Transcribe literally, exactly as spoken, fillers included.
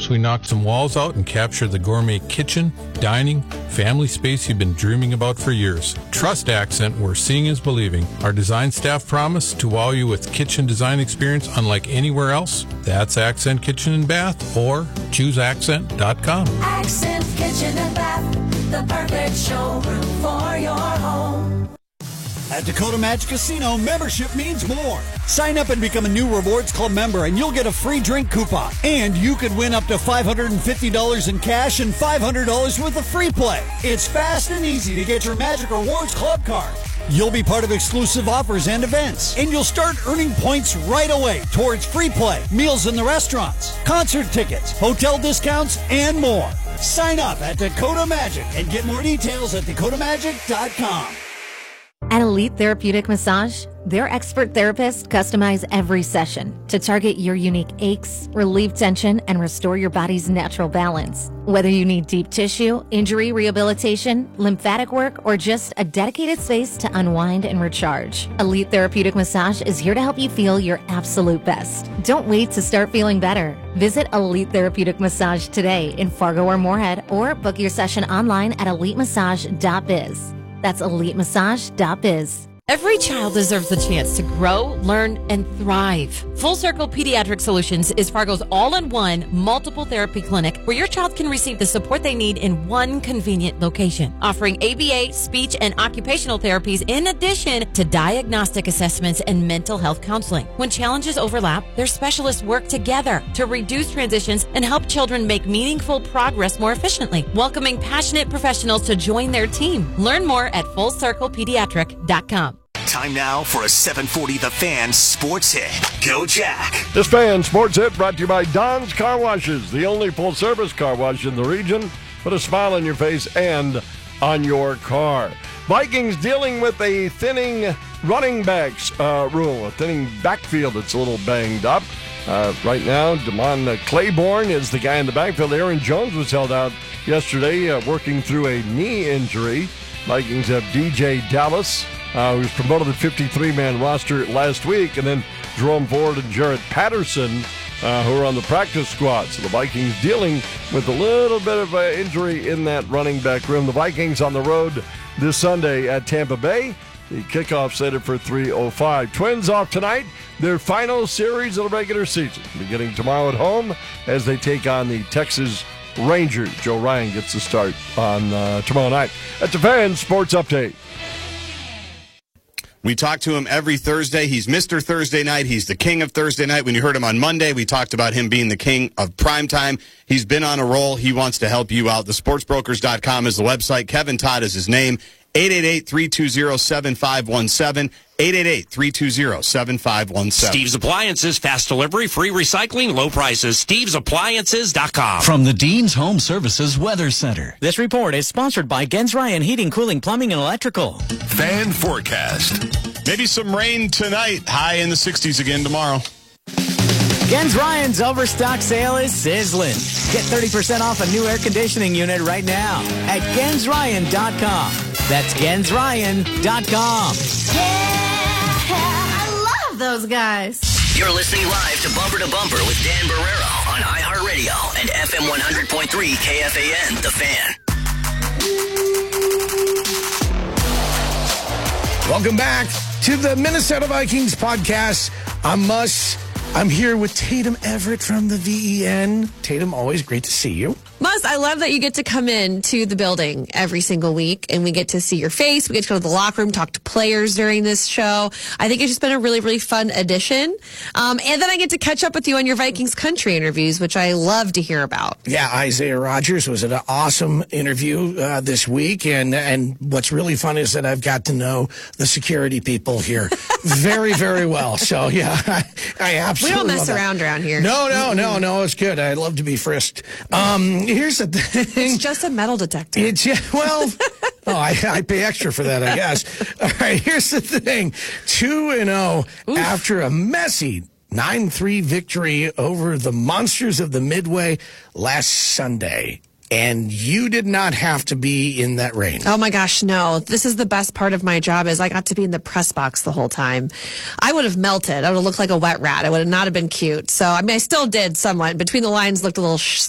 Perhaps we knock some walls out and capture the gourmet kitchen, dining, family space you've been dreaming about for years. Trust Accent, where seeing is believing. Our design staff promise to wow you with kitchen design experience unlike anywhere else. That's Accent Kitchen and Bath, or choose accent dot com. Accent Kitchen and Bath, the perfect showroom for your home. At Dakota Magic Casino, membership means more. Sign up and become a new Rewards Club member, and you'll get a free drink coupon. And you could win up to five hundred fifty dollars in cash and five hundred dollars worth of free play. It's fast and easy to get your Magic Rewards Club card. You'll be part of exclusive offers and events, and you'll start earning points right away towards free play, meals in the restaurants, concert tickets, hotel discounts, and more. Sign up at Dakota Magic and get more details at dakota magic dot com. At Elite Therapeutic Massage, their expert therapists customize every session to target your unique aches, relieve tension, and restore your body's natural balance. Whether you need deep tissue, injury rehabilitation, lymphatic work, or just a dedicated space to unwind and recharge, Elite Therapeutic Massage is here to help you feel your absolute best. Don't wait to start feeling better. Visit Elite Therapeutic Massage today in Fargo or Moorhead, or book your session online at elite massage dot biz. That's elite massage dot biz. Every child deserves the chance to grow, learn, and thrive. Full Circle Pediatric Solutions is Fargo's all-in-one multiple therapy clinic where your child can receive the support they need in one convenient location, offering A B A, speech, and occupational therapies in addition to diagnostic assessments and mental health counseling. When challenges overlap, their specialists work together to reduce transitions and help children make meaningful progress more efficiently, welcoming passionate professionals to join their team. Learn more at full circle pediatric dot com. Time now for a seven forty The Fan Sports Hit. Go Jack. This Fan Sports Hit brought to you by Don's Car Washes, the only full-service car wash in the region. Put a smile on your face and on your car. Vikings dealing with a thinning running backs uh, rule, a thinning backfield that's a little banged up. Uh, right now, Damon Claiborne is the guy in the backfield. Aaron Jones was held out yesterday uh, working through a knee injury. Vikings have D J Dallas, Uh, who was promoted to the fifty-three man roster last week, and then Jerome Ford and Jarrett Patterson, uh, who are on the practice squad. So the Vikings dealing with a little bit of an injury in that running back room. The Vikings on the road this Sunday at Tampa Bay. The kickoff slated for three oh five. Twins off tonight, their final series of the regular season, beginning tomorrow at home as they take on the Texas Rangers. Joe Ryan gets the start on uh, tomorrow night. That's the Fan Sports Update. We talk to him every Thursday. He's Mister Thursday Night. He's the king of Thursday Night. When you heard him on Monday, we talked about him being the king of primetime. He's been on a roll. He wants to help you out. the sports brokers dot com is the website. Kevin Todd is his name. eight eight eight, three two zero, seven five one seven. eight eight eight, three two zero, seven five one seven. Steve's Appliances, fast delivery, free recycling, low prices. steves appliances dot com. From the Dean's Home Services Weather Center. This report is sponsored by Gens Ryan Heating, Cooling, Plumbing, and Electrical. Fan forecast. Maybe some rain tonight. High in the sixties again tomorrow. Gens Ryan's Overstock sale is sizzling. Get thirty percent off a new air conditioning unit right now at gens ryan dot com. That's gens ryan dot com. Yeah, I love those guys. You're listening live to Bumper to Bumper with Dan Barrero on iHeartRadio and F M one hundred point three K F A N, The Fan. Welcome back to the Minnesota Vikings podcast. I'm Muss. I'm here with Tatum Everett from the V E N. Tatum, always great to see you. Mus, I love that you get to come in to the building every single week and we get to see your face. We get to go to the locker room, talk to players during this show. I think it's just been a really, really fun addition. Um, and then I get to catch up with you on your Vikings country interviews, which I love to hear about. Yeah, Isaiah Rodgers was an awesome interview uh, this week. And, and what's really fun is that I've got to know the security people here very, very well. So, yeah, I, I absolutely We don't mess love around that. around here. No, no, no, no, it's good. I love to be frisked. Um, here's the thing. It's just a metal detector. It's, yeah, well, oh, I, I pay extra for that, I guess. All right, here's the thing. two and oh after a messy nine three victory over the Monsters of the Midway last Sunday. And you did not have to be in that rain. Oh, my gosh, no. This is the best part of my job is I got to be in the press box the whole time. I would have melted. I would have looked like a wet rat. I would have not have been cute. So, I mean, I still did somewhat. Between the lines looked a little sh-